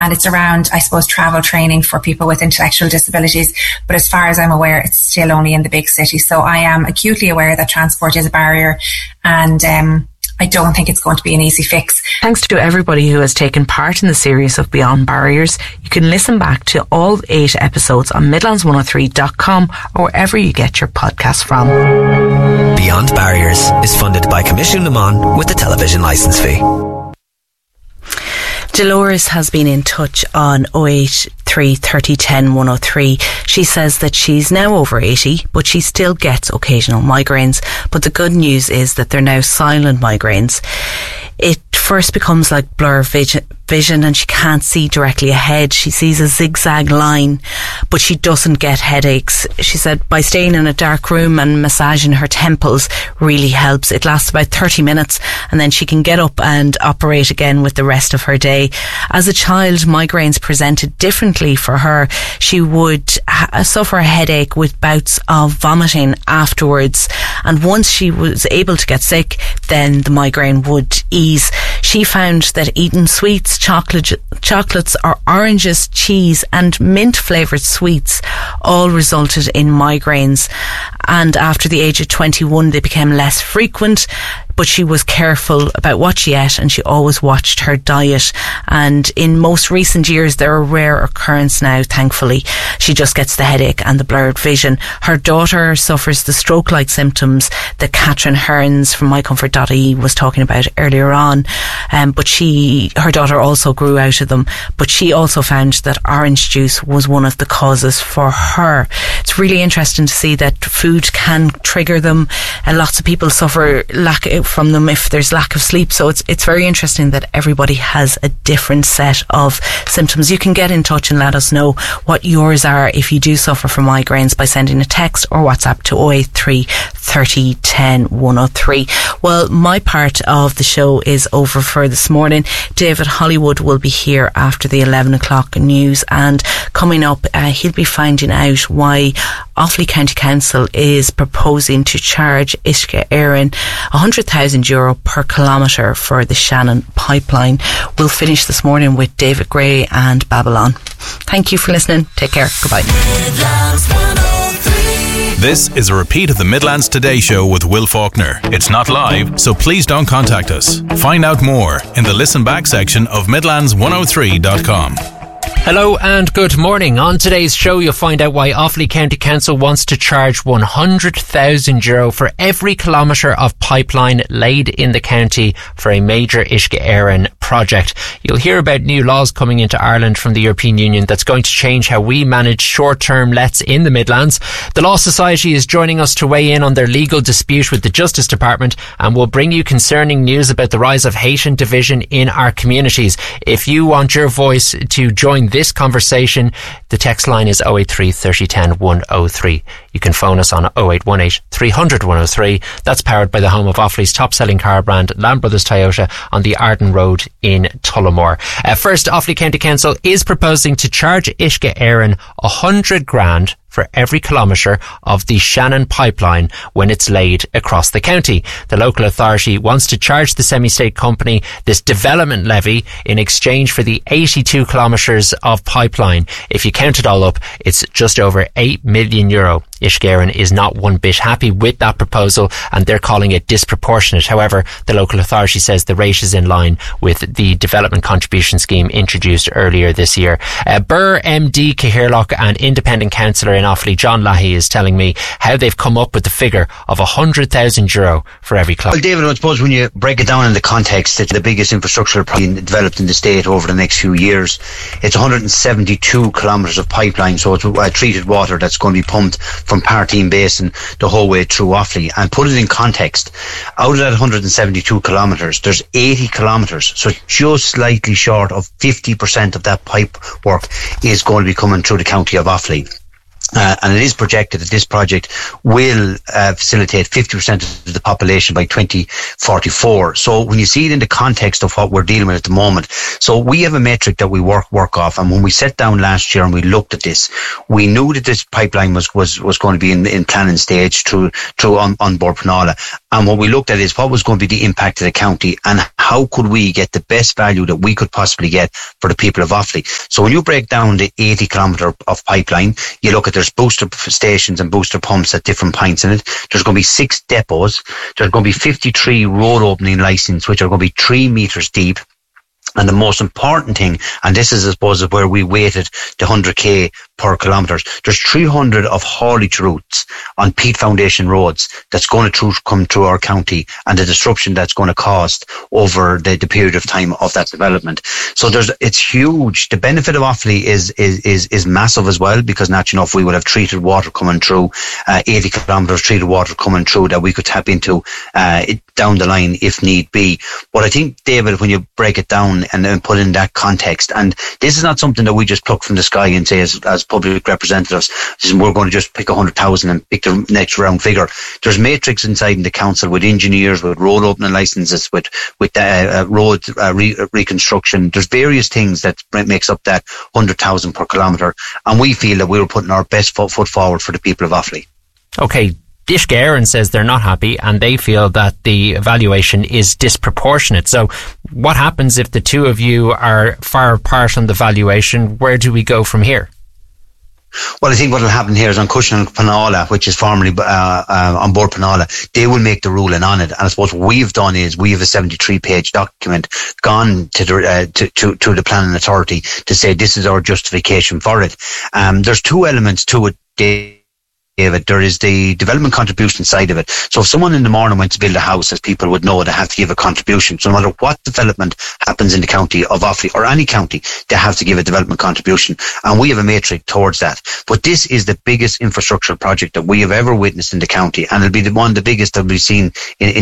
and it's around, I suppose, travel training for people with intellectual disabilities. But as far as I'm aware, it's still only in the big cities. So I am acutely aware that transport is a barrier, and I don't think it's going to be an easy fix. Thanks to everybody who has taken part in the series of Beyond Barriers. You can listen back to all 8 episodes on Midlands103.com or wherever you get your podcasts from. Beyond Barriers is funded by Commission Limon with the television licence fee. Dolores has been in touch on 083 30 10 103. She says that she's now over 80, but she still gets occasional migraines. But the good news is that they're now silent migraines. It first becomes like blur vision and she can't see directly ahead. She sees a zigzag line, but she doesn't get headaches. She said by staying in a dark room and massaging her temples really helps. It lasts about 30 minutes and then she can get up and operate again with the rest of her day. As a child, migraines presented differently for her. She would suffer a headache with bouts of vomiting afterwards, and once she was able to get sick, then the migraine would ease. She found that eating sweets, chocolates or oranges, cheese and mint flavoured sweets all resulted in migraines, and after the age of 21 they became less frequent. But she was careful about what she ate and she always watched her diet. And in most recent years, they're a rare occurrence now, thankfully. She just gets the headache and the blurred vision. Her daughter suffers the stroke-like symptoms that Catherine Hearns from mycomfort.ie was talking about earlier on. But her daughter also grew out of them. But she also found that orange juice was one of the causes for her. It's really interesting to see that food can trigger them. And lots of people suffer from them if there's lack of sleep. So it's very interesting that everybody has a different set of symptoms. You can get in touch and let us know what yours are if you do suffer from migraines by sending a text or WhatsApp to 083 30 10 103. Well, my part of the show is over for this morning. David Hollywood will be here after the 11 o'clock news, and coming up he'll be finding out why Offaly County Council is proposing to charge Uisce Éireann €100,000 per kilometre for the Shannon pipeline. We'll finish this morning with David Gray and Babylon. Thank you for listening. Take care. Goodbye. This is a repeat of the Midlands Today show with Will Faulkner. It's not live, so please don't contact us. Find out more in the listen back section of Midlands103.com. Hello and good morning. On today's show you'll find out why Offaly County Council wants to charge €100,000 for every kilometre of pipeline laid in the county for a major Uisce Éireann project. You'll hear about new laws coming into Ireland from the European Union that's going to change how we manage short-term lets in the Midlands. The Law Society is joining us to weigh in on their legal dispute with the Justice Department, and we'll bring you concerning news about the rise of hate and division in our communities. If you want your voice to join this conversation, the text line is 083 30 10 103. You can phone us on 0818 300 103. That's powered by the home of Offaly's top-selling car brand, Lamb Brothers Toyota, on the Arden Road in Tullamore. First, Offaly County Council is proposing to charge Uisce Éireann $100,000 for every kilometre of the Shannon pipeline when it's laid across the county. The local authority wants to charge the semi-state company this development levy in exchange for the 82 kilometres of pipeline. If you count it all up, it's just over €8 million. Uisce Éireann is not one bit happy with that proposal and they're calling it disproportionate. However, the local authority says the rate is in line with the development contribution scheme introduced earlier this year. Burr MD Cahirlock and independent councillor in Offaly, John Lahey, is telling me how they've come up with the figure of €100,000 for every kilometre. Well, David, I suppose when you break it down in the context, it's the biggest infrastructure project developed in the state over the next few years. It's 172 kilometres of pipeline, so it's treated water that's going to be pumped from Partine Basin the whole way through Offaly. And put it in context, out of that 172 kilometres, there's 80 kilometres, so just slightly short of 50% of that pipe work is going to be coming through the county of Offaly. And it is projected that this project will facilitate 50% of the population by 2044. So when you see it in the context of what we're dealing with at the moment, so we have a metric that we work off. And when we sat down last year and we looked at this, we knew that this pipeline was going to be in planning stage through on Bord Pleanála. And what we looked at is what was going to be the impact to the county and how could we get the best value that we could possibly get for the people of Offaly. So when you break down the 80 kilometre of pipeline, you look at there's booster stations and booster pumps at different points in it. There's going to be 6 depots. There's going to be 53 road opening licenses, which are going to be 3 metres deep. And the most important thing, and this is, I suppose, where we weighted the 100k per kilometre, there's 300 of haulage routes on peat foundation roads that's going to come through our county and the disruption that's going to cost over the period of time of that development. So it's huge. The benefit of Offaly is massive as well, because naturally enough we will have treated water coming through, 80 kilometres treated water coming through that we could tap into down the line if need be. But I think, David, when you break it down and then put in that context, and this is not something that we just pluck from the sky and say as public representatives, we're going to just pick 100,000 and pick the next round figure. There's matrix inside in the council with engineers, with road opening licenses, with road reconstruction. There's various things that makes up that 100,000 per kilometre, and we feel that we were putting our best foot forward for the people of Offaly. Okay. Uisce Éireann says they're not happy and they feel that the valuation is disproportionate. So what happens if the two of you are far apart on the valuation? Where do we go from here? Well, I think what will happen here is on Cushing Pleanála, which is formerly on Bord Pleanála, they will make the ruling on it. And I suppose what we've done is we have a 73-page document gone to the planning authority to say this is our justification for it. There's 2 elements to it, David. There is the development contribution side of it. So if someone in the morning went to build a house, as people would know, they have to give a contribution. So no matter what development happens in the county of Offaly or any county, they have to give a development contribution. And we have a matrix towards that. But this is the biggest infrastructural project that we have ever witnessed in the county. And it'll be one of the biggest that we've seen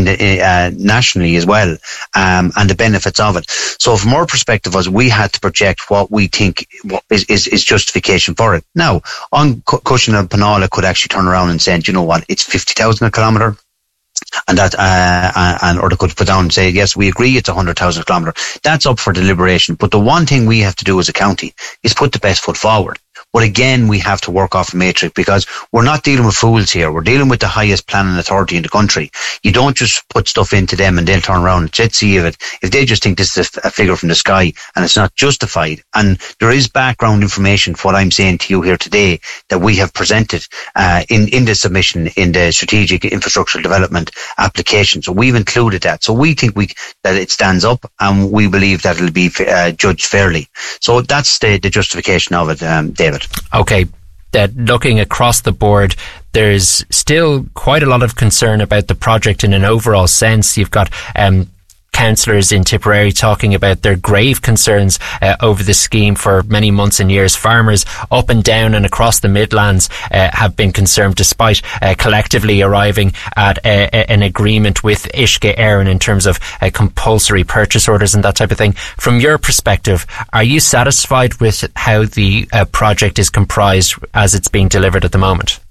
nationally as well, and the benefits of it. So from our perspective, as we had to project what we think is justification for it. Now, on Cushing and Pleanála could actually turn around and say, you know what, it's 50,000 a kilometre, and that, or they could put down and say, yes, we agree, it's 100,000 a kilometre. That's up for deliberation. But the one thing we have to do as a county is put the best foot forward. But again, we have to work off a matrix, because we're not dealing with fools here. We're dealing with the highest planning authority in the country. You don't just put stuff into them and they'll turn around and let's see if they just think this is a figure from the sky and it's not justified. And there is background information for what I'm saying to you here today that we have presented in the submission in the strategic infrastructure development application. So we've included that. So we think that it stands up, and we believe that it'll be judged fairly. So that's the justification of it, David. Okay, that looking across the board, there's still quite a lot of concern about the project in an overall sense. You've got councillors in Tipperary talking about their grave concerns over the scheme for many months and years. Farmers up and down and across the Midlands have been concerned, despite collectively arriving at an agreement with Uisce Éireann in terms of compulsory purchase orders and that type of thing. From your perspective, are you satisfied with how the project is comprised as it's being delivered at the moment?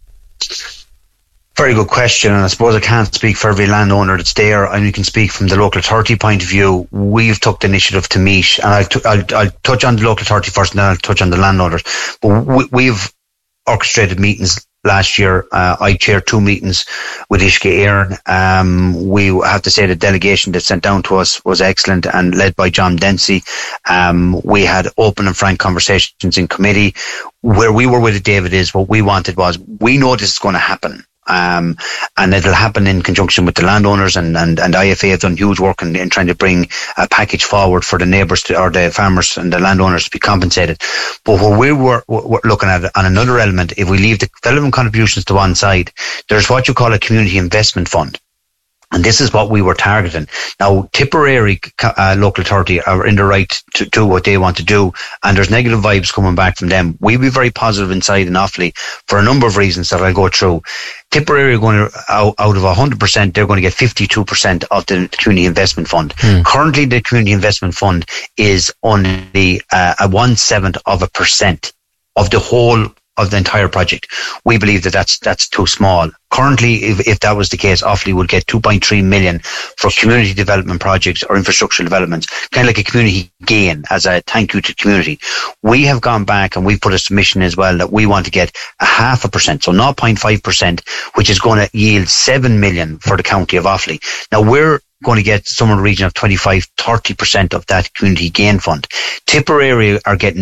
Very good question, and I suppose I can't speak for every landowner that's there. I only can speak from the local authority point of view. We've took the initiative to meet, and I'll touch on the local authority first, and then I'll touch on the landowners. But we've orchestrated meetings last year. I chaired 2 meetings with Uisce Éireann. We have to say the delegation that sent down to us was excellent and led by John Dempsey. We had open and frank conversations in committee. Where we were with it, David, is what we wanted was, we know this is going to happen. And it'll happen in conjunction with the landowners, and IFA have done huge work in trying to bring a package forward for the neighbours or the farmers and the landowners to be compensated. But what we're looking at on another element, if we leave the development contributions to one side, there's what you call a community investment fund. And this is what we were targeting. Now, Tipperary local authority are in the right to do what they want to do, and there's negative vibes coming back from them. We'll be very positive inside in Offaly for a number of reasons that I'll go through. Tipperary are going to, out of 100%, they're going to get 52% of the community investment fund. Currently, the community investment fund is only 1/7% of the whole of the entire project. We believe that that's too small. Currently, if that was the case, Offaly would get 2.3 million for community development projects or infrastructure developments, kind of like a community gain as a thank you to the community. We have gone back and we've put a submission as well that we want to get 0.5%, so 0.5%, which is going to yield 7 million for the county of Offaly. Now, we're going to get somewhere in the region of 25-30% of that community gain fund. Tipperary are getting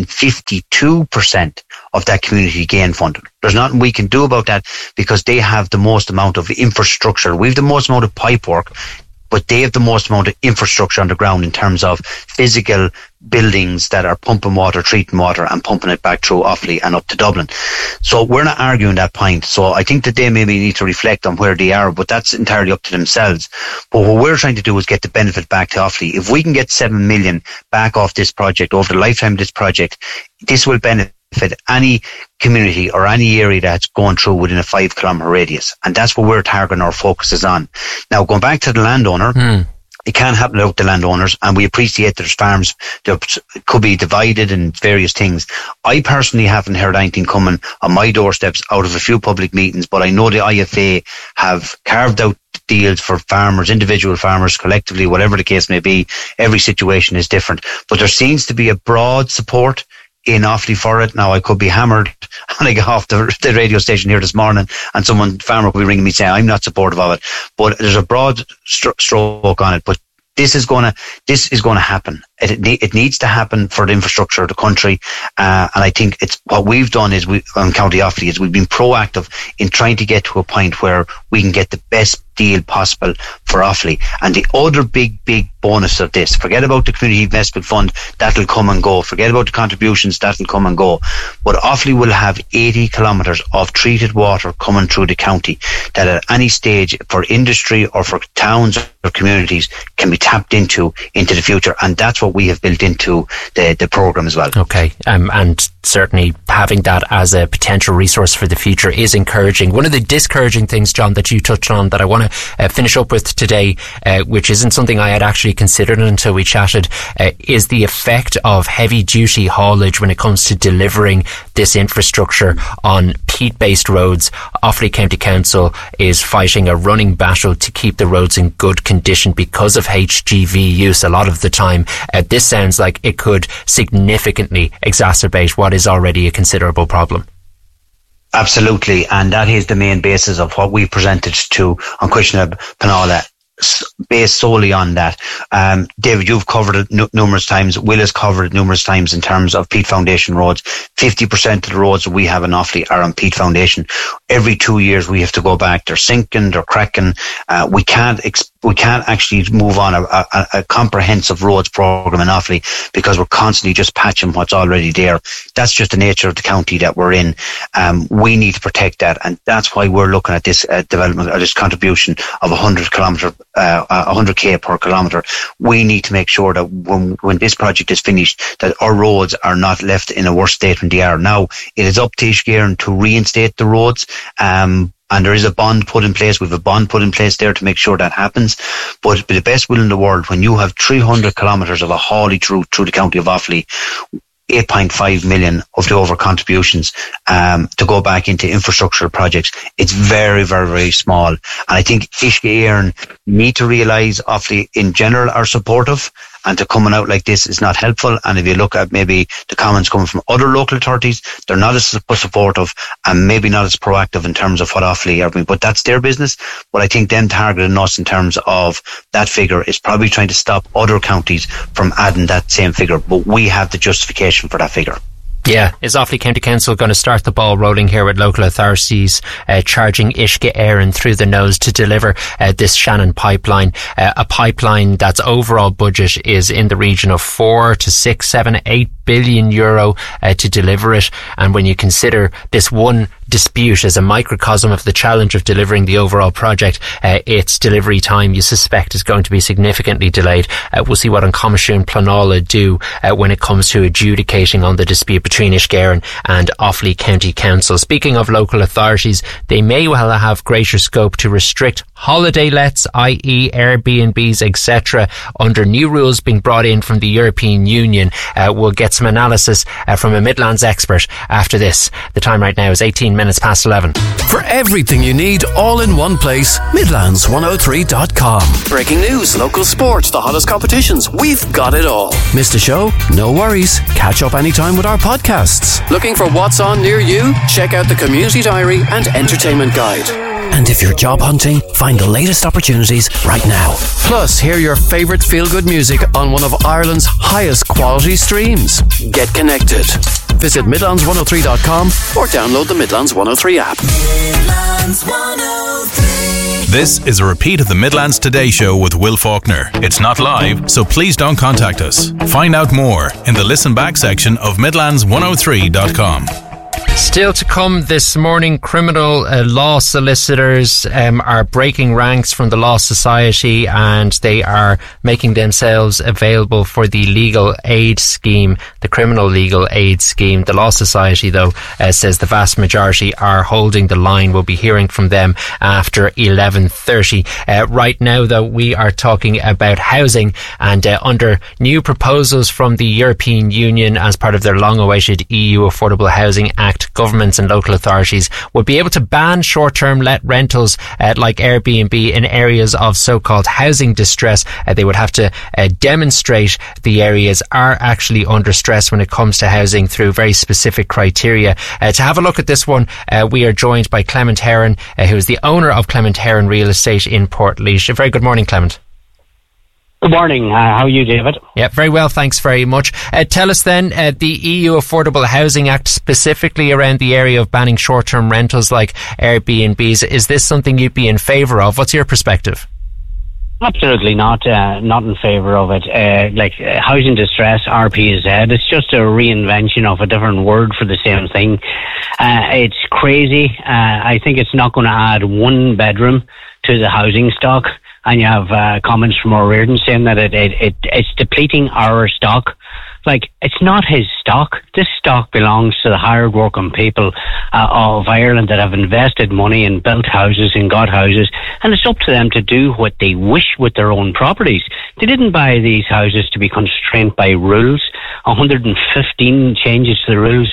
52% of that community gain fund. There's nothing we can do about that because they have the most amount of infrastructure. We have the most amount of pipe work, but they have the most amount of infrastructure on the ground in terms of physical buildings that are pumping water, treating water and pumping it back through Offaly and up to Dublin. So we're not arguing that point. So I think that they maybe need to reflect on where they are, but that's entirely up to themselves. But what we're trying to do is get the benefit back to Offaly. If we can get 7 million back off this project over the lifetime of this project, this will benefit any community or any area that's going through within a 5 kilometre radius. And that's what we're targeting our focuses on. Now, going back to the landowner, it can't happen without the landowners, and we appreciate there's farms that could be divided and various things. I personally haven't heard anything coming on my doorsteps out of a few public meetings, but I know the IFA have carved out deals for farmers, individual farmers, collectively, whatever the case may be. Every situation is different, but there seems to be a broad support in Offaly for it. Now, I could be hammered when I get off the radio station here this morning and farmer could be ringing me saying I'm not supportive of it, but there's a broad stroke on it. But this is going to happen. It needs to happen for the infrastructure of the country, and I think it's what we've done is on County Offaly is we've been proactive in trying to get to a point where we can get the best deal possible for Offaly. And the other big bonus of this, forget about the Community Investment Fund, that'll come and go. Forget about the contributions, that'll come and go. But Offaly will have 80 kilometres of treated water coming through the county that at any stage for industry or for towns or communities can be tapped into the future. And that's what we have built into the programme as well. Okay, and certainly having that as a potential resource for the future is encouraging. One of the discouraging things, John, that you touched on that I want to finish up with today, which isn't something I had actually considered until we chatted, is the effect of heavy duty haulage when it comes to delivering this infrastructure on peat-based roads. Offaly County Council is fighting a running battle to keep the roads in good condition because of HGV use a lot of the time. This sounds like it could significantly exacerbate what is already a considerable problem. Absolutely, and that is the main basis of what we presented to on Cushionab Penala, based solely on that. David, you've covered it numerous times. Will has covered it numerous times in terms of peat foundation roads. 50% of the roads that we have in Offaly are on peat foundation. Every 2 years we have to go back. They're sinking, they're cracking. We can't actually move on a comprehensive roads programme in Offaly because we're constantly just patching what's already there. That's just the nature of the county that we're in. We need to protect that, and that's why we're looking at this development, or this contribution of 100k per kilometre. We need to make sure that when this project is finished, that our roads are not left in a worse state than they are now. It is up to Ishguirean to reinstate the roads. And there is a bond put in place. We have a bond put in place there to make sure that happens. But with the best will in the world, when you have 300 kilometres of a haulage route through the county of Offaly, 8.5 million of the over contributions to go back into infrastructure projects, it's very, very, very small. And I think Ishguirean need to realise Offaly in general are supportive, and to coming out like this is not helpful. And if you look at maybe the comments coming from other local authorities, they're not as supportive and maybe not as proactive in terms of what Offaly are doing. But that's their business. But I think them targeting us in terms of that figure is probably trying to stop other counties from adding that same figure. But we have the justification for that figure. Yeah, is Offaly County Council going to start the ball rolling here with local authorities charging Ishguirean through the nose to deliver this Shannon pipeline, a pipeline that's overall budget is in the region of 4 to 6, 7, 8 billion euro to deliver it. And when you consider this one dispute as a microcosm of the challenge of delivering the overall project, its delivery time, you suspect, is going to be significantly delayed. We'll see what An Comisiún Pleanála do when it comes to adjudicating on the dispute between Inchgarran and Offaly County Council. Speaking of local authorities, they may well have greater scope to restrict holiday lets, i.e. Airbnbs, etc., under new rules being brought in from the European Union. We'll get some analysis from a Midlands expert after this. The time right now is 18 minutes past 11. For everything you need all in one place, Midlands103.com. Breaking news, local sports, the hottest competitions, we've got it all. Missed a show? No worries. Catch up anytime with our podcasts. Looking for what's on near you? Check out the Community Diary and Entertainment Guide. And if you're job hunting, find the latest opportunities right now. Plus, hear your favourite feel-good music on one of Ireland's highest quality streams. Get connected. Visit Midlands103.com or download the Midlands 103 app. Midlands 103. This is a repeat of the Midlands Today Show with Will Faulkner. It's not live, so please don't contact us. Find out more in the listen back section of Midlands103.com. Still to come this morning, criminal law solicitors are breaking ranks from the Law Society, and they are making themselves available for the legal aid scheme, the criminal legal aid scheme. The Law Society, though, says the vast majority are holding the line. We'll be hearing from them after 11:30. Right now, though, we are talking about housing, and under new proposals from the European Union as part of their long-awaited EU Affordable Housing Act, governments and local authorities would be able to ban short-term let rentals like Airbnb in areas of so-called housing distress. They would have to demonstrate the areas are actually under stress when it comes to housing through very specific criteria. To have a look at this one, we are joined by Clement Heron, who is the owner of Clement Heron Real Estate in Portlaoise. A very good morning, Clement. Good morning. How are you, David? Yeah, very well, thanks very much. Tell us then, the EU Affordable Housing Act, specifically around the area of banning short-term rentals like Airbnbs, is this something you'd be in favour of? What's your perspective? Absolutely not. Not in favour of it. Housing distress, RPZ, it's just a reinvention of a different word for the same thing. It's crazy. I think it's not going to add one bedroom to the housing stock. And you have comments from O'Riordan saying that it's depleting our stock. Like, it's not his stock. This stock belongs to the hard-working people of Ireland that have invested money and built houses and got houses, and it's up to them to do what they wish with their own properties. They didn't buy these houses to be constrained by rules. 115 changes to the rules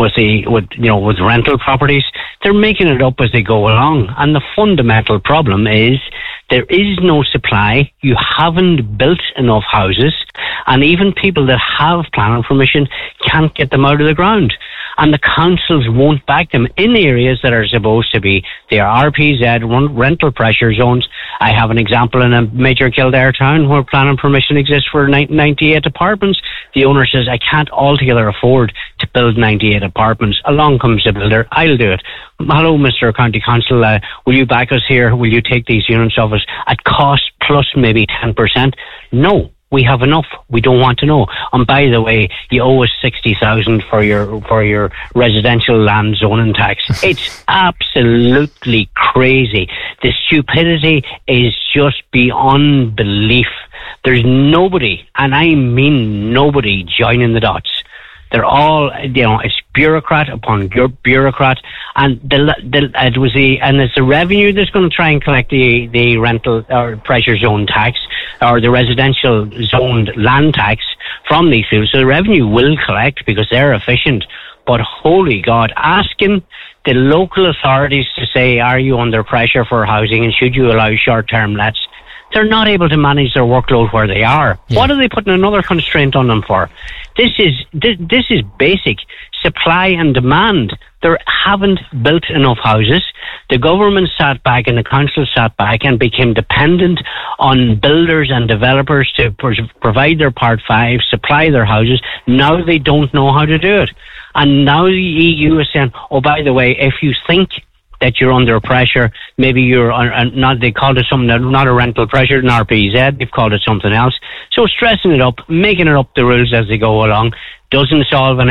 with rental properties. They're making it up as they go along, and the fundamental problem is there is no supply. You haven't built enough houses, and even people that have planning permission can't get them out of the ground. And the councils won't back them in areas that are supposed to be their RPZ, rental pressure zones. I have an example in a major Kildare town where planning permission exists for 98 apartments. The owner says, I can't altogether afford to build 98 apartments. Along comes the builder, I'll do it. Hello, Mr. County Council, will you back us here? Will you take these units off us at cost plus maybe 10%? No. We have enough. We don't want to know. And by the way, you owe us 60,000 for your residential land zoning tax. It's absolutely crazy. The stupidity is just beyond belief. There's nobody, and I mean nobody, joining the dots. They're all, it's bureaucrat upon bureaucrat, and it's the revenue that's going to try and collect the rental or pressure zone tax or the residential zoned land tax from these people. So the revenue will collect because they're efficient. But holy God, asking the local authorities to say, are you under pressure for housing and should you allow short-term lets? They're not able to manage their workload where they are. Yeah. What are they putting another constraint on them for? This is basic supply and demand. They haven't built enough houses. The government sat back and the council sat back and became dependent on builders and developers to provide their Part 5, supply their houses. Now they don't know how to do it. And now the EU is saying, oh, by the way, if you think that you're under pressure, maybe you're not, they called it something, not a rental pressure, an RPZ, they've called it something else. So stressing it up, making it up the rules as they go along, doesn't solve anything.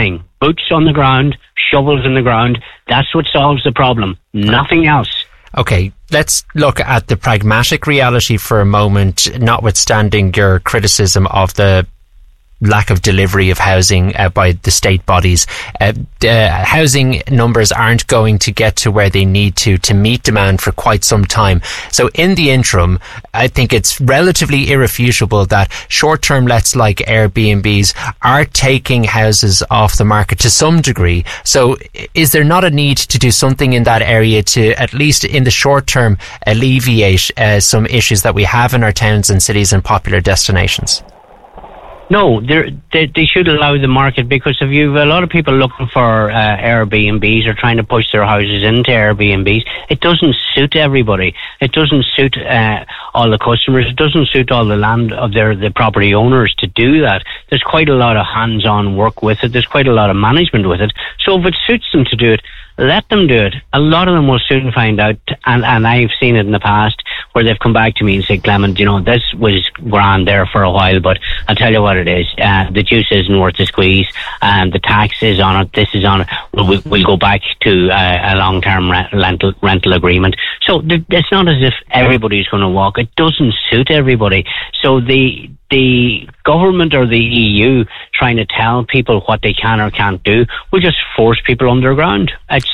boots on the ground, shovels in the ground. That's what solves the problem. Nothing else. Okay, let's look at the pragmatic reality for a moment, notwithstanding your criticism of the lack of delivery of housing by the state bodies. Housing numbers aren't going to get to where they need to meet demand for quite some time. So in the interim, I think it's relatively irrefutable that short-term lets like Airbnbs are taking houses off the market to some degree. So is there not a need to do something in that area to, at least in the short term, alleviate some issues that we have in our towns and cities and popular destinations? No, they should allow the market, because if you've a lot of people looking for Airbnbs or trying to push their houses into Airbnbs, it doesn't suit everybody. It doesn't suit all the customers. It doesn't suit all the land of the property owners to do that. There's quite a lot of hands-on work with it. There's quite a lot of management with it. So if it suits them to do it, let them do it. A lot of them will soon find out, and I've seen it in the past, where they've come back to me and said, Clement, this was grand there for a while, but I'll tell you what it is. The juice isn't worth the squeeze, and the tax is on it, this is on it. We'll go back to a long-term rental agreement. So it's not as if everybody's going to walk. It doesn't suit everybody. So the government or the EU trying to tell people what they can or can't do will just force people underground. It's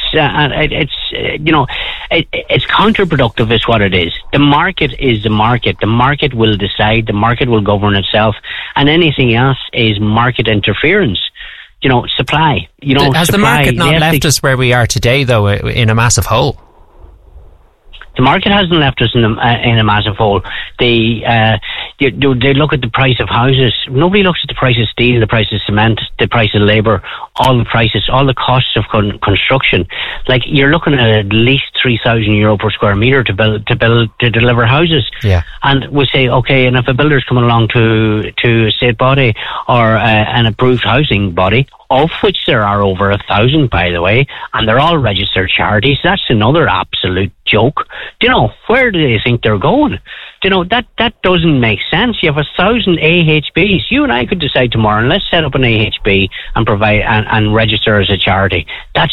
counterproductive is what it is. The market is the market. The market will decide. The market will govern itself, and anything else is market interference. Supply. Has the market not left us where we are today, though, in a massive hole? The market hasn't left us in a massive hole. They look at the price of houses. Nobody looks at the price of steel, the price of cement, the price of labour, all the prices, all the costs of construction. Like, you're looking at least €3,000 per square metre to deliver houses. Yeah. And we say, okay, and if a builder's coming along to a state body or an approved housing body, of which there are over 1,000, by the way, and they're all registered charities. That's another absolute joke. Where do they think they're going? That doesn't make sense. You have 1,000 AHBs. You and I could decide tomorrow, and let's set up an AHB and provide and register as a charity. That's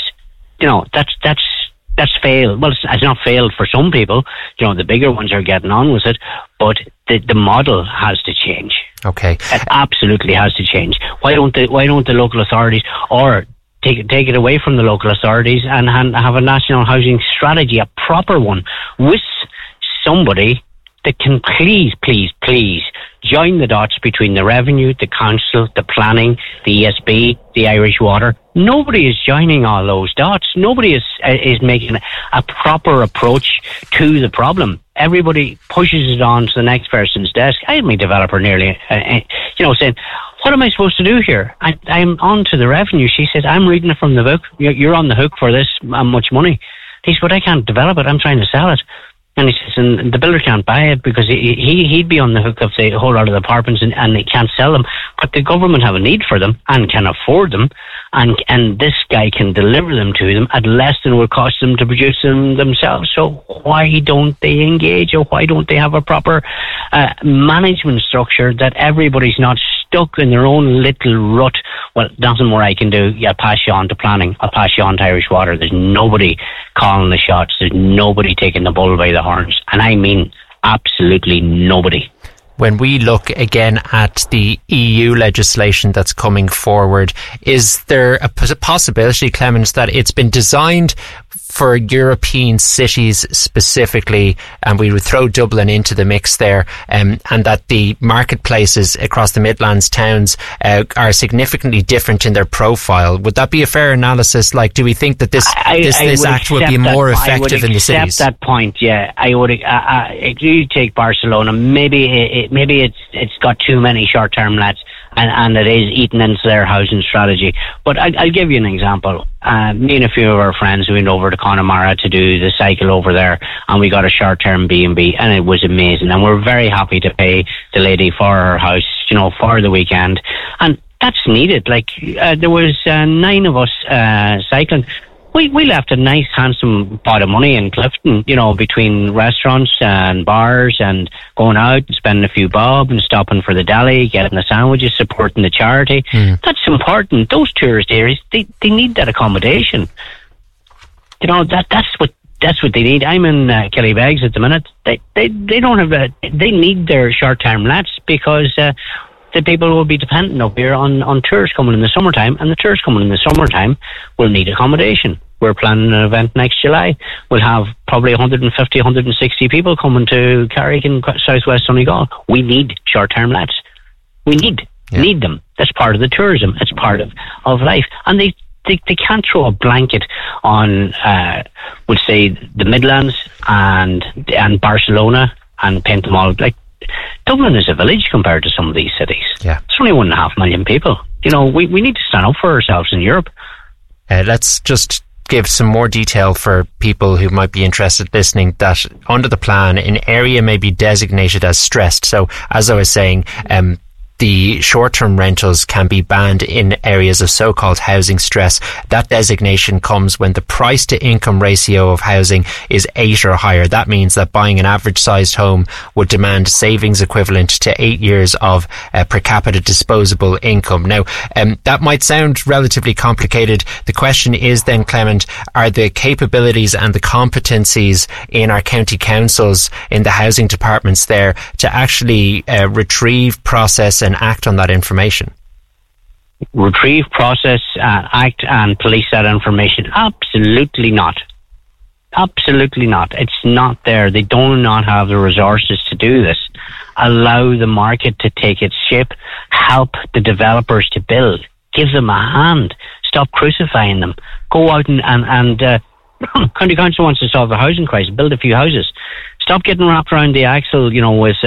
failed. Well, it's not failed for some people. The bigger ones are getting on with it, but the model has to change. Okay, it absolutely has to change. Why don't the local authorities, or take it away from the local authorities and have a national housing strategy, a proper one, with somebody that can please join the dots between the revenue, the council, the planning, the ESB, the Irish Water. Nobody is joining all those dots. Nobody is making a proper approach to the problem. Everybody pushes it on to the next person's desk. I had my developer nearly, saying, what am I supposed to do here? I'm on to the revenue. She said, I'm reading it from the book. You're on the hook for this much money. He said, but I can't develop it. I'm trying to sell it. And he says, and the builder can't buy it because he'd be on the hook of the whole lot of the apartments and they can't sell them. But the government have a need for them and can afford them. And this guy can deliver them to them at less than it would cost them to produce them themselves. So why don't they engage, or why don't they have a proper management structure that everybody's not stuck in their own little rut? Well, nothing more I can do. I'll pass you on to planning. I'll pass you on to Irish Water. There's nobody calling the shots. There's nobody taking the bull by the horns. And I mean absolutely nobody. When we look again at the EU legislation that's coming forward, is there a possibility, Clemens, that it's been designed for European cities specifically, and we would throw Dublin into the mix there, and that the marketplaces across the Midlands towns are significantly different in their profile? Would that be a fair analysis? Like, do we think that this act would be more effective in the cities? I would accept that point, yeah. I would. If you take Barcelona, maybe it's got too many short-term lets, and it is eating into their housing strategy. But I'll give you an example. Me and a few of our friends went over to Connemara to do the cycle over there, and we got a short-term B&B, and it was amazing. And we're very happy to pay the lady for her house, for the weekend. And that's needed. Like, there was 9 of us cycling. we left a nice, handsome pot of money in Clifton, you know, between restaurants and bars and going out and spending a few bob and stopping for the deli, getting the sandwiches, supporting the charity. That's important. Those tourist areas, they need that accommodation. You know, that's what they need. I'm in Killybegs at the minute. They don't have they need their short-term lets because the people will be dependent up here on tourists coming in the summertime, and the tourists coming in the summertime will need accommodation. We're planning an event next July. We'll have probably 150, 160 people coming to Carrick in southwest Donegal. We need short-term lets. We need them. That's part of the tourism. It's part of life. And they can't throw a blanket on, would say, the Midlands and Barcelona and paint them all. Like, Dublin is a village compared to some of these cities. Yeah. It's only 1.5 million people. You know, we need to stand up for ourselves in Europe. Let's just give some more detail for people who might be interested listening that under the plan, an area may be designated as stressed. So, as I was saying, the short-term rentals can be banned in areas of so-called housing stress. That designation comes when the price-to-income ratio of housing is 8 or higher. That means that buying an average-sized home would demand savings equivalent to 8 years of per capita disposable income. Now, that might sound relatively complicated. The question is then, Clement, are the capabilities and the competencies in our county councils, in the housing departments there, to actually retrieve, process and act on that information? Retrieve, process, act and police that information? Absolutely not. Absolutely not. It's not there. They do not have the resources to do this. Allow the market to take its shape. Help the developers to build. Give them a hand. Stop crucifying them. Go out and County Council wants to solve the housing crisis. Build a few houses. Stop getting wrapped around the axle, you know, with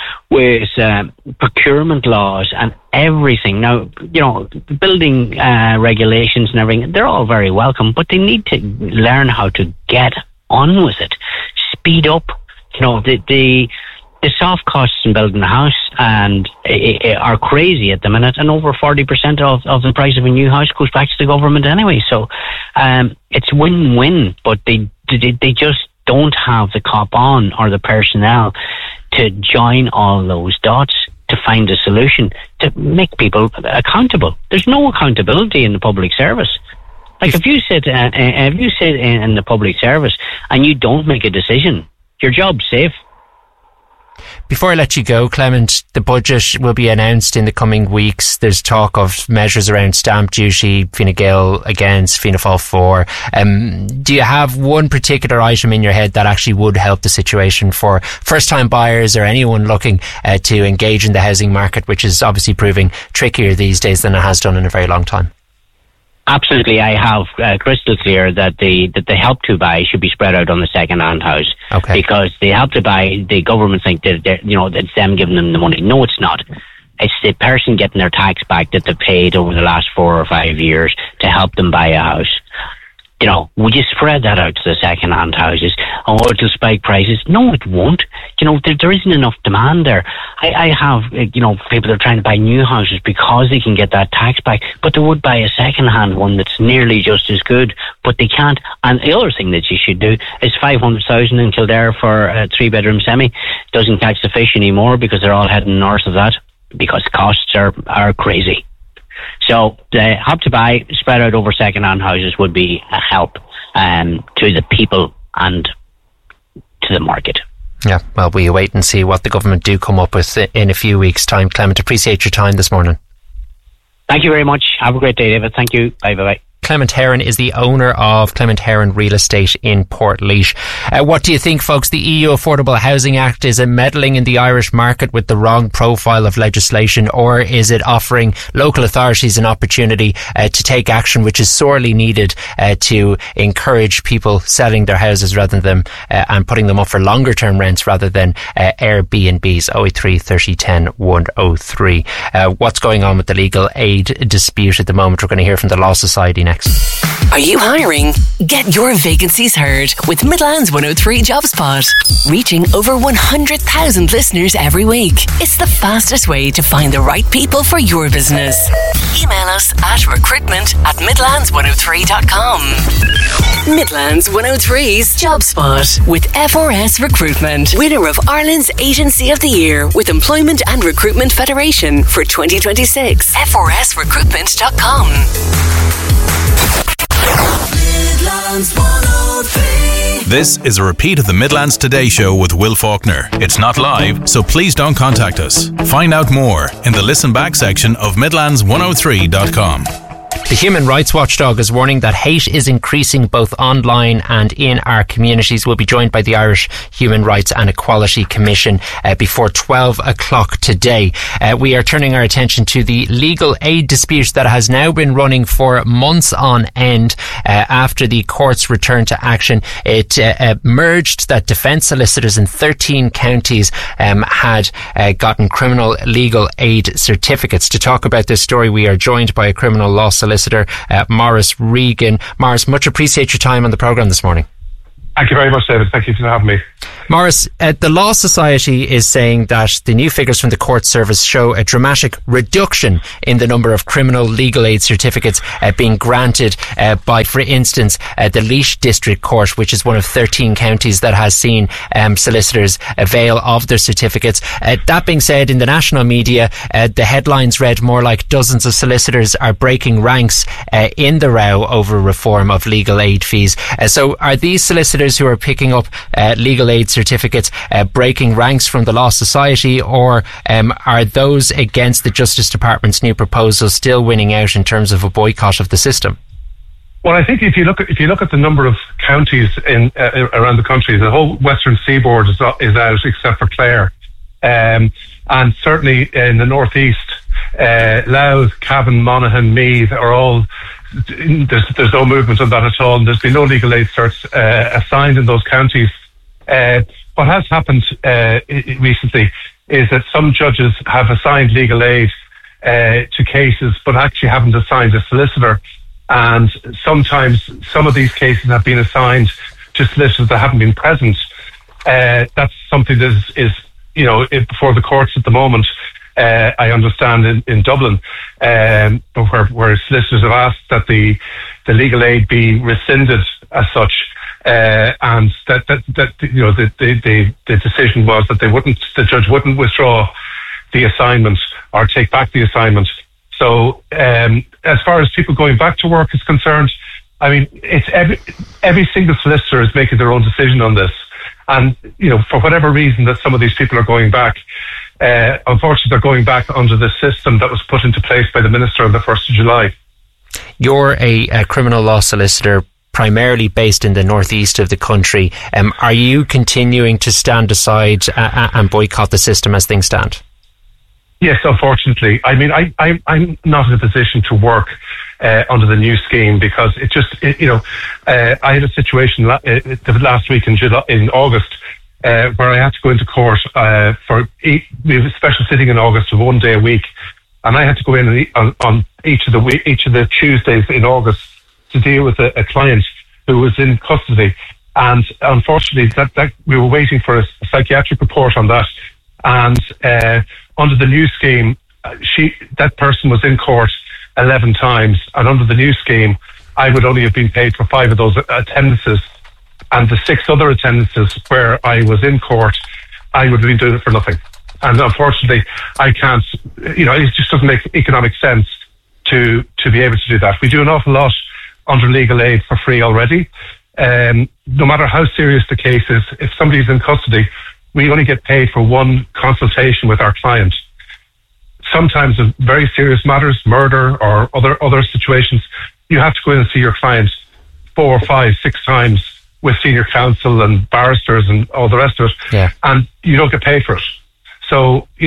procurement laws and everything. Now, you know, building regulations and everything, they're all very welcome, but they need to learn how to get on with it. Speed up. You know, the soft costs in building a house and are crazy at the minute, and over 40% of the price of a new house goes back to the government anyway. So it's win-win, but they just don't have the cop on or the personnel to join all those dots to find a solution to make people accountable. There's no accountability in the public service. Like if you sit in the public service and you don't make a decision, your job's safe. Before I let you go, Clement, the budget will be announced in the coming weeks. There's talk of measures around stamp duty, Fine Gael against, Fianna Fáil for. Do you have one particular item in your head that actually would help the situation for first-time buyers or anyone looking to engage in the housing market, which is obviously proving trickier these days than it has done in a very long time? Absolutely, I have crystal clear that the help to buy should be spread out on the second-hand house. Okay. Because the help to buy, the government think that it's them giving them the money. No, it's not. It's the person getting their tax back that they paid over the last 4 or 5 years to help them buy a house. You know, would you spread that out to the second-hand houses? Oh, it'll spike prices. No, it won't. You know, there isn't enough demand there. I have, people that are trying to buy new houses because they can get that tax back, but they would buy a second-hand one that's nearly just as good, but they can't. And the other thing that you should do is 500,000 in Kildare for a 3-bedroom semi. Doesn't catch the fish anymore because they're all heading north of that because costs are crazy. So the help to buy spread out over second-hand houses would be a help to the people and to the market. Yeah, well, we wait and see what the government do come up with in a few weeks' time. Clement, appreciate your time this morning. Thank you very much. Have a great day, David. Thank you. Bye-bye. Clement Heron is the owner of Clement Heron Real Estate in Portlaoise. What do you think, folks? The EU Affordable Housing Act, is it meddling in the Irish market with the wrong profile of legislation, or is it offering local authorities an opportunity to take action which is sorely needed to encourage people selling their houses rather than and putting them up for longer term rents rather than Airbnbs? 083 30 10 103. What's going on with the legal aid dispute at the moment? We're going to hear from the Law Society next. Are you hiring? Get your vacancies heard with Midlands 103 JobSpot. Reaching over 100,000 listeners every week. It's the fastest way to find the right people for your business. Email us at recruitment@midlands103.com. Midlands 103's Job Spot with FRS Recruitment. Winner of Ireland's Agency of the Year with Employment and Recruitment Federation for 2026. FRSrecruitment.com. Midlands 103. This is a repeat of the Midlands Today Show with Will Faulkner. It's not live, so please don't contact us. Find out more in the listen back section of Midlands103.com. The Human Rights Watchdog is warning that hate is increasing both online and in our communities. We'll be joined by the Irish Human Rights and Equality Commission before 12 o'clock today. We are turning our attention to the legal aid dispute that has now been running for months on end after the courts returned to action. It emerged that defence solicitors in 13 counties had gotten criminal legal aid certificates. To talk about this story, we are joined by a criminal law solicitor, Maurice Regan. Maurice, much appreciate your time on the programme this morning. Thank you very much, David. Thank you for having me. Maurice, the Law Society is saying that the new figures from the court service show a dramatic reduction in the number of criminal legal aid certificates being granted by, for instance, the Laois District Court, which is one of 13 counties that has seen solicitors avail of their certificates. That being said, in the national media, the headlines read more like dozens of solicitors are breaking ranks in the row over reform of legal aid fees. So are these solicitors who are picking up legal aid certificates breaking ranks from the Law Society, or are those against the Justice Department's new proposal still winning out in terms of a boycott of the system? Well, I think if you look at the number of counties in around the country, the whole Western Seaboard is out except for Clare, and certainly in the northeast, Louth, Cavan, Monaghan, Meath are all. There's no movement on that at all, and there's been no legal aid certs assigned in those counties. What has happened recently is that some judges have assigned legal aid to cases, but actually haven't assigned a solicitor. And sometimes some of these cases have been assigned to solicitors that haven't been present. That's something that is before the courts at the moment. I understand in Dublin, where solicitors have asked that the legal aid be rescinded as such, and that the decision was that the judge wouldn't withdraw the assignment or take back the assignment. So as far as people going back to work is concerned, I mean, it's every single solicitor is making their own decision on this, and for whatever reason that some of these people are going back. Unfortunately, they're going back under the system that was put into place by the Minister on the 1st of July. You're a criminal law solicitor primarily based in the northeast of the country. Are you continuing to stand aside and boycott the system as things stand? Yes, unfortunately. I mean, I'm not in a position to work under the new scheme because I had a situation last week in August where I had to go into court we have a special sitting in August of 1 day a week, and I had to go in on each of the Tuesdays in August to deal with a client who was in custody. And unfortunately, that we were waiting for a psychiatric report on that. And under the new scheme, that person was in court 11 times, and under the new scheme, I would only have been paid for 5 of those attendances. And the 6 other attendances where I was in court, I would have been doing it for nothing. And unfortunately, I can't, it just doesn't make economic sense to be able to do that. We do an awful lot under legal aid for free already. No matter how serious the case is, if somebody's in custody, we only get paid for one consultation with our client. Sometimes in very serious matters, murder or other situations, you have to go in and see your client 4, 5, 6 times with senior counsel and barristers and all the rest of it, yeah. And you don't get paid for it. So, we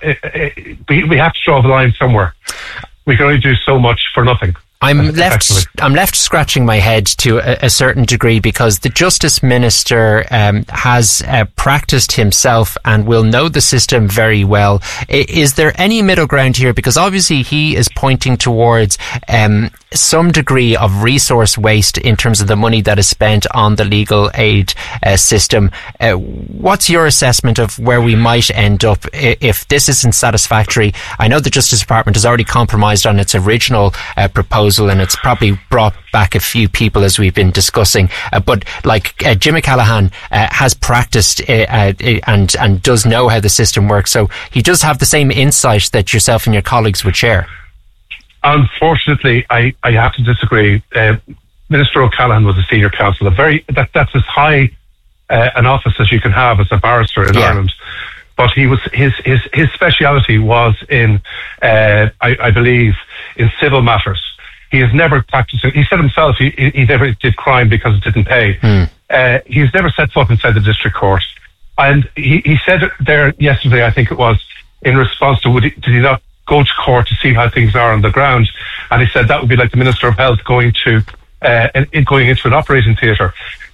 have to draw the line somewhere. We can only do so much for nothing. I'm left scratching my head to a certain degree because the Justice Minister has practiced himself and will know the system very well. Is there any middle ground here? Because obviously he is pointing towards some degree of resource waste in terms of the money that is spent on the legal aid system. What's your assessment of where we might end up if this isn't satisfactory? I know the Justice Department has already compromised on its original proposal, and it's probably brought back a few people, as we've been discussing. But Jim McCallaghan has practiced and does know how the system works, so he does have the same insight that yourself and your colleagues would share. Unfortunately, I have to disagree. Minister O'Callaghan was a senior counsel. That's as high an office as you can have as a barrister in Ireland. But he was his speciality was in, I believe, in civil matters. He has never practiced. He said himself he never did crime because it didn't pay. He's never set foot inside the district court. And he said there yesterday, I think it was, in response to did he not go to court to see how things are on the ground? And he said that would be like the Minister of Health going into an operating theatre.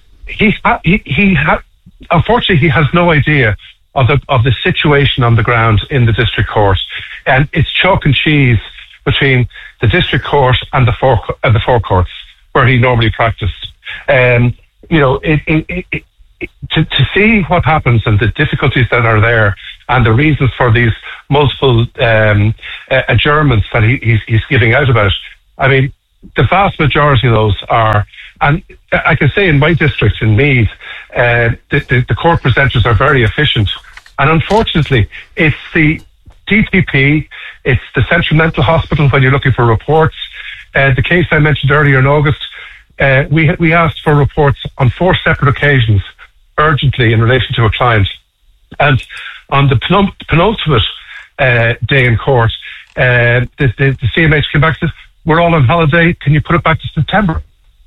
Unfortunately, he has no idea of the situation on the ground in the district court, and it's chalk and cheese between the district court and the four courts where he normally practiced. To see what happens and the difficulties that are there and the reasons for these multiple adjournments that he's giving out about. I mean, the vast majority of those are, and I can say in my district in Meath, the court presenters are very efficient. And unfortunately, it's the DPP, it's the Central Mental Hospital when you're looking for reports. The case I mentioned earlier in August, we asked for reports on 4 separate occasions urgently in relation to a client. And on the penultimate day in court, the CMH came back and said, we're all on holiday, can you put it back to September?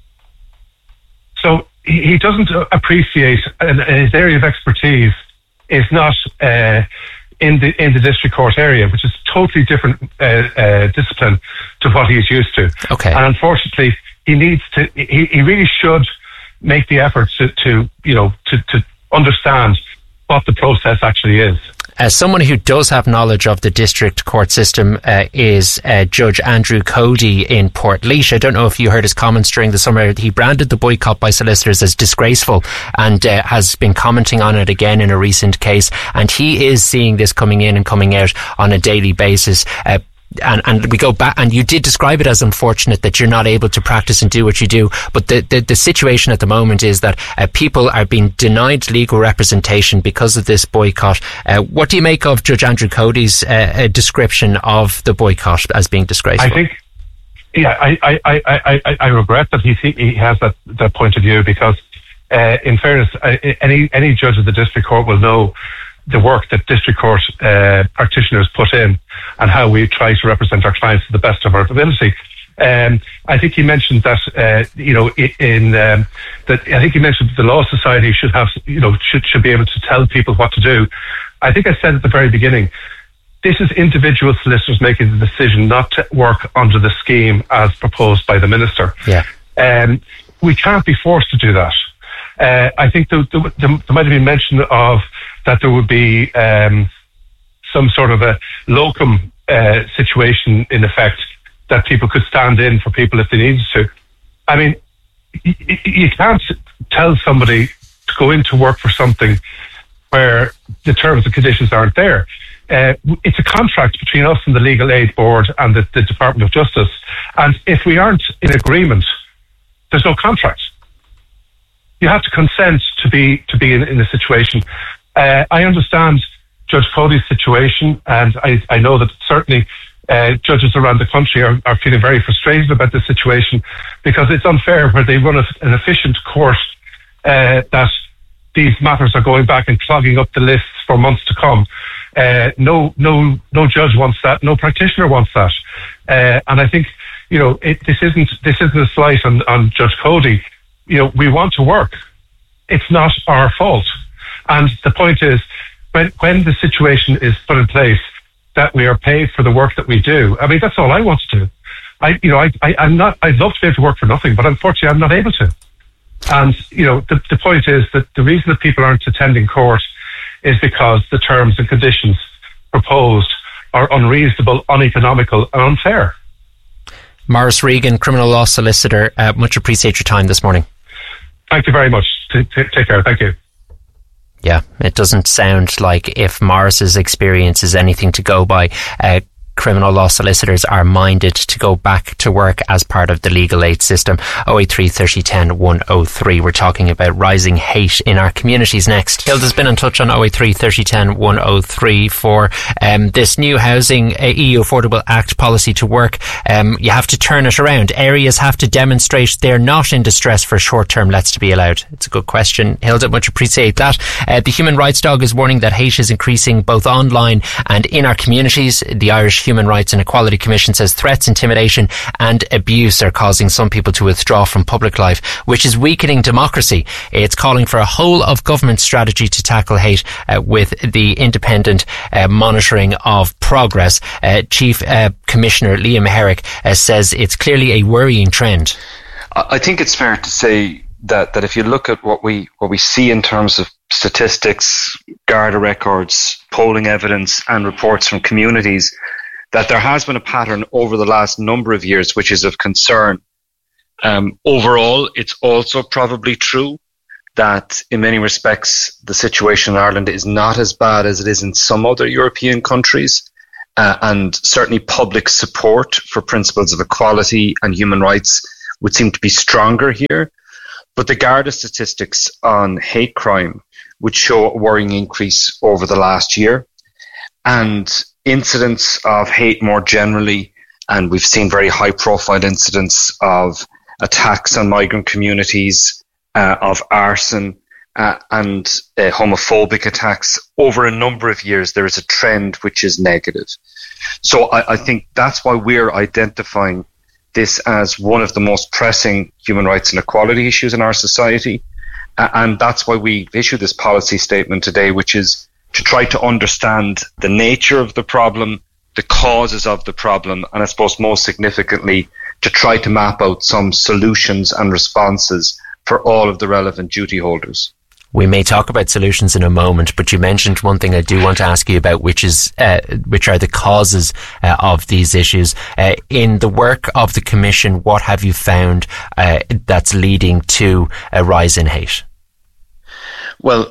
So he doesn't appreciate, and his area of expertise is not in the district court area, which is totally different discipline to what he's used to. Okay. And unfortunately, he really should make the effort to understand what the process actually is. As someone who does have knowledge of the district court system is Judge Andrew Cody in Portlaoise. I don't know if you heard his comments during the summer. He branded the boycott by solicitors as disgraceful and has been commenting on it again in a recent case. And he is seeing this coming in and coming out on a daily basis. And we go back, and you did describe it as unfortunate that you're not able to practice and do what you do. But the situation at the moment is that people are being denied legal representation because of this boycott. What do you make of Judge Andrew Cody's description of the boycott as being disgraceful? I think, I regret that he has that point of view, because in fairness, any judge of the district court will know the work that district court practitioners put in and how we try to represent our clients to the best of our ability. I think he mentioned that, I think he mentioned that the Law Society should have, should be able to tell people what to do. I think I said at the very beginning, this is individual solicitors making the decision not to work under the scheme as proposed by the Minister. Yeah. We can't be forced to do that. I think there might have been mention of that there would be some sort of a locum situation in effect, that people could stand in for people if they needed to. I mean, you can't tell somebody to go into work for something where the terms and conditions aren't there. It's a contract between us and the Legal Aid Board and the Department of Justice. And if we aren't in agreement, there's no contract. You have to consent to be in a situation. I understand Judge Cody's situation, and I know that certainly judges around the country are feeling very frustrated about this situation, because it's unfair where they run an efficient court that these matters are going back and clogging up the lists for months to come. No judge wants that. No practitioner wants that. And I think this isn't a slight on Judge Cody. We want to work. It's not our fault. And the point is, when the situation is put in place, that we are paid for the work that we do. I mean, that's all I want to do. I'm not. I'd love to be able to work for nothing, but unfortunately, I'm not able to. And the point is that the reason that people aren't attending court is because the terms and conditions proposed are unreasonable, uneconomical, and unfair. Maurice Regan, criminal law solicitor, much appreciate your time this morning. Thank you very much. Take care. Thank you. Yeah, it doesn't sound like, if Maurice's experience is anything to go by, criminal law solicitors are minded to go back to work as part of the legal aid system. 083 30 10 103. We're talking about rising hate in our communities next. Hilda's been in touch on 083 30 10 103 for this new Housing EU Affordable Act policy to work. You have to turn it around. Areas have to demonstrate they're not in distress for short-term lets to be allowed. It's a good question, Hilda. Much appreciate that. The Human Rights Dog is warning that hate is increasing both online and in our communities. The Irish Human Rights and Equality Commission says threats, intimidation and abuse are causing some people to withdraw from public life, which is weakening democracy. It's calling for a whole of government strategy to tackle hate with the independent monitoring of progress. Chief Commissioner Liam Herrick says it's clearly a worrying trend. I think it's fair to say that if you look at what we see in terms of statistics, Garda records, polling evidence and reports from communities, that there has been a pattern over the last number of years which is of concern. Overall, it's also probably true that in many respects the situation in Ireland is not as bad as it is in some other European countries, and certainly public support for principles of equality and human rights would seem to be stronger here. But the Garda statistics on hate crime would show a worrying increase over the last year, and incidents of hate more generally, and we've seen very high profile incidents of attacks on migrant communities, of arson and homophobic attacks over a number of years. There is a trend which is negative. So I think that's why we're identifying this as one of the most pressing human rights and equality issues in our society, and that's why we issued this policy statement today, which is to try to understand the nature of the problem, the causes of the problem, and I suppose most significantly, to try to map out some solutions and responses for all of the relevant duty holders. We may talk about solutions in a moment, but you mentioned one thing I do want to ask you about, which are the causes of these issues. In the work of the Commission, what have you found that's leading to a rise in hate? Well,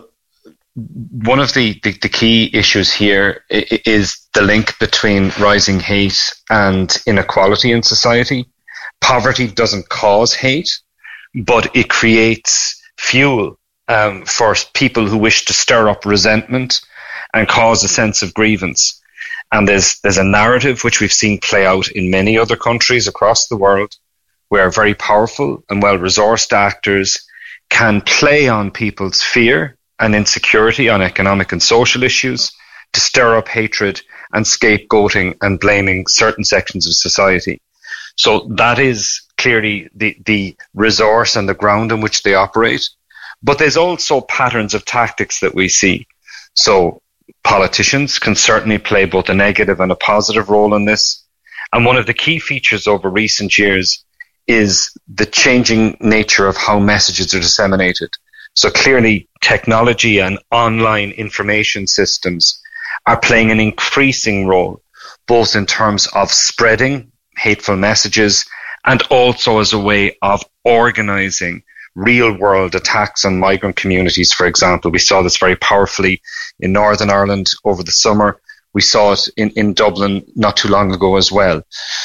one of the key issues here is the link between rising hate and inequality in society. Poverty doesn't cause hate, but it creates fuel for people who wish to stir up resentment and cause a sense of grievance. And there's a narrative which we've seen play out in many other countries across the world, where very powerful and well-resourced actors can play on people's fear and insecurity on economic and social issues to stir up hatred and scapegoating and blaming certain sections of society. So that is clearly the resource and the ground in which they operate. But there's also patterns of tactics that we see. So politicians can certainly play both a negative and a positive role in this. And one of the key features over recent years is the changing nature of how messages are disseminated. So clearly, technology and online information systems are playing an increasing role, both in terms of spreading hateful messages and also as a way of organizing real-world attacks on migrant communities, for example. We saw this very powerfully in Northern Ireland over the summer. We saw it in Dublin not too long ago as well.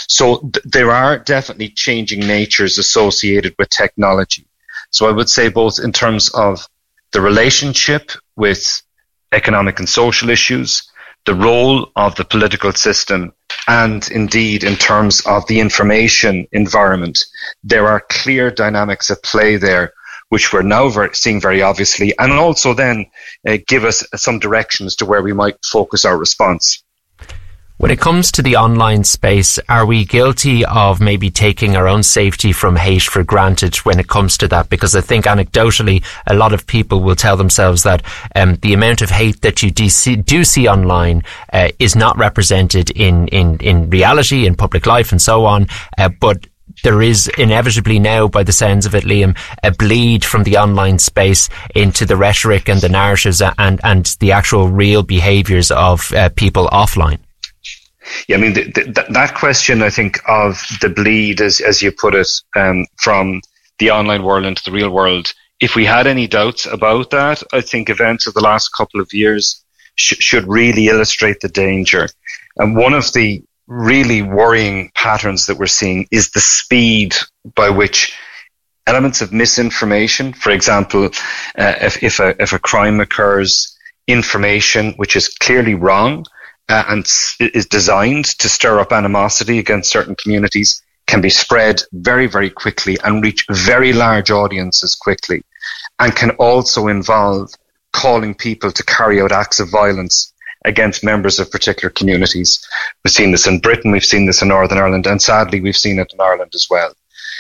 So there are definitely changing natures associated with technology. So I would say both in terms of the relationship with economic and social issues, the role of the political system, and indeed in terms of the information environment, there are clear dynamics at play there, which we're now seeing very obviously, and also then give us some direction as to where we might focus our response. When it comes to the online space, are we guilty of maybe taking our own safety from hate for granted when it comes to that? Because I think anecdotally, a lot of people will tell themselves that the amount of hate that you do see online is not represented in reality, in public life and so on. But there is inevitably now, by the sounds of it, Liam, a bleed from the online space into the rhetoric and the narratives and the actual real behaviours of people offline. Yeah, I mean, that question, I think, of the bleed, as you put it, from the online world into the real world, if we had any doubts about that, I think events of the last couple of years should really illustrate the danger. And one of the really worrying patterns that we're seeing is the speed by which elements of misinformation, for example, if a crime occurs, information which is clearly wrong and is designed to stir up animosity against certain communities, can be spread very, very quickly and reach very large audiences quickly, and can also involve calling people to carry out acts of violence against members of particular communities. We've seen this in Britain, we've seen this in Northern Ireland, and sadly we've seen it in Ireland as well.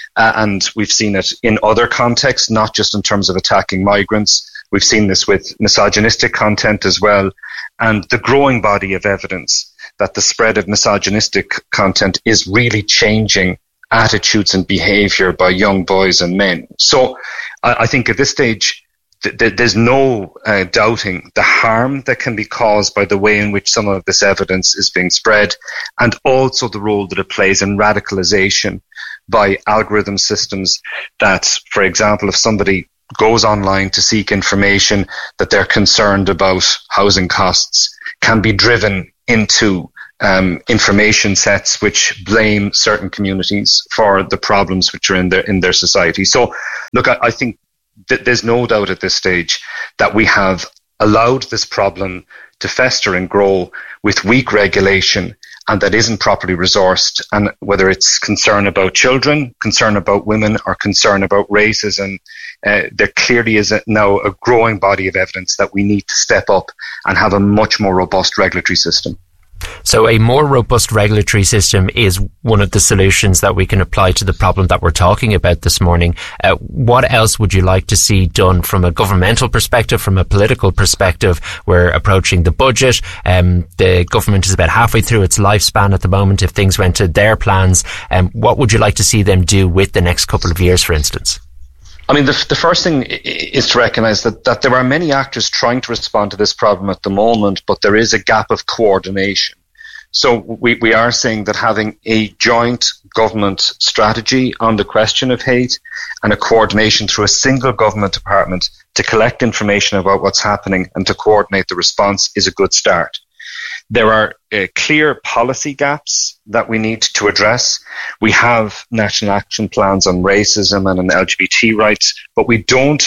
And we've seen it in other contexts, not just in terms of attacking migrants. We've seen this with misogynistic content as well, and the growing body of evidence that the spread of misogynistic content is really changing attitudes and behaviour by young boys and men. So I think at this stage, there's no doubting the harm that can be caused by the way in which some of this evidence is being spread, and also the role that it plays in radicalization by algorithm systems that, for example, if somebody goes online to seek information that they're concerned about housing costs, can be driven into information sets which blame certain communities for the problems which are in their society. So, look, I think that there's no doubt at this stage that we have allowed this problem to fester and grow with weak regulation, and that isn't properly resourced. And whether it's concern about children, concern about women, or concern about racism, there clearly is now a growing body of evidence that we need to step up and have a much more robust regulatory system. So a more robust regulatory system is one of the solutions that we can apply to the problem that we're talking about this morning. What else would you like to see done from a governmental perspective, from a political perspective? We're approaching the budget. The government is about halfway through its lifespan at the moment. If things went to their plans, what would you like to see them do with the next couple of years, for instance? I mean, the first thing is to recognise that there are many actors trying to respond to this problem at the moment, but there is a gap of coordination. So we are saying that having a joint government strategy on the question of hate and a coordination through a single government department to collect information about what's happening and to coordinate the response is a good start. There are clear policy gaps that we need to address. We have national action plans on racism and on LGBT rights, but we don't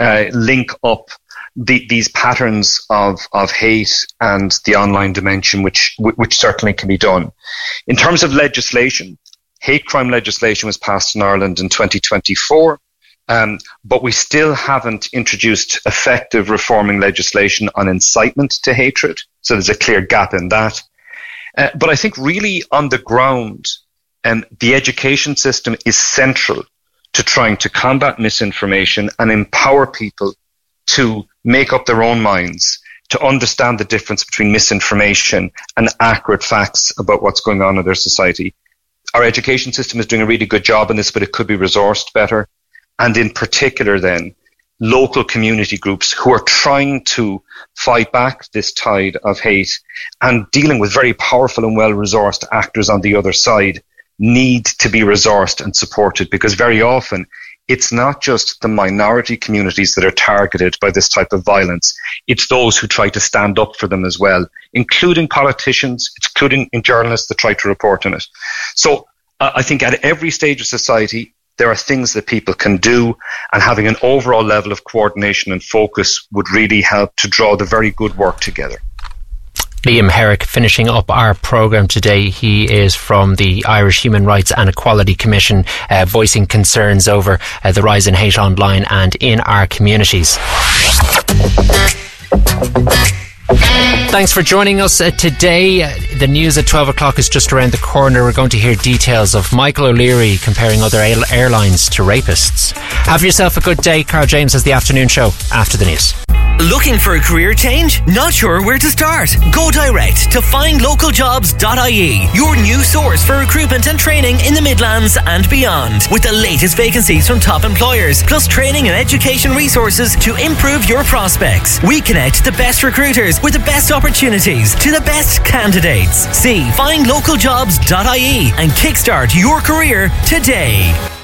link up these patterns of hate and the online dimension, which certainly can be done. In terms of legislation, hate crime legislation was passed in Ireland in 2024, but we still haven't introduced effective reforming legislation on incitement to hatred. So there's a clear gap in that. But I think really on the ground, the education system is central to trying to combat misinformation and empower people to make up their own minds, to understand the difference between misinformation and accurate facts about what's going on in their society. Our education system is doing a really good job in this, but it could be resourced better. And in particular then, local community groups who are trying to fight back this tide of hate and dealing with very powerful and well-resourced actors on the other side need to be resourced and supported, because very often it's not just the minority communities that are targeted by this type of violence. It's those who try to stand up for them as well, including politicians, including journalists that try to report on it. So I think at every stage of society, there are things that people can do, and having an overall level of coordination and focus would really help to draw the very good work together. Liam Herrick finishing up our programme today. He is from the Irish Human Rights and Equality Commission, voicing concerns over the rise in hate online and in our communities. Thanks for joining us today. The news at 12 o'clock is just around the corner. We're going to hear details of Michael O'Leary comparing other airlines to rapists. Have yourself a good day. Carl James has the afternoon show after the news. Looking for a career change? Not sure where to start? Go direct to findlocaljobs.ie, your new source for recruitment and training in the Midlands and beyond, with the latest vacancies from top employers, plus training and education resources to improve your prospects. We connect the best recruiters with the best opportunities to the best candidates. See findlocaljobs.ie and kickstart your career today.